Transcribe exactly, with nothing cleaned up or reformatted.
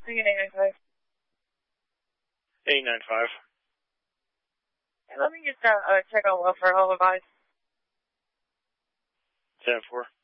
Again, eight nine five. eight nine five. Hey, let me just uh, uh, check on welfare. I'll advise. ten four.